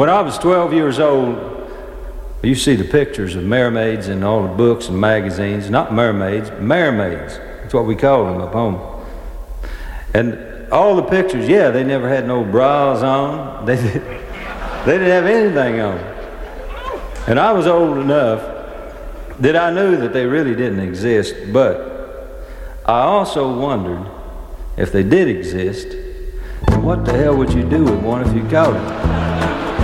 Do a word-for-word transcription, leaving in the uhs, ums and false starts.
When I was twelve years old, you see the pictures of mermaids in all the books and magazines. Not mermaids, mermaids. That's what we call them up home. And all the pictures, yeah, they never had no bras on. They, did, they didn't have anything on. And I was old enough that I knew that they really didn't exist, but I also wondered if they did exist, then what the hell would you do with one if you caught it?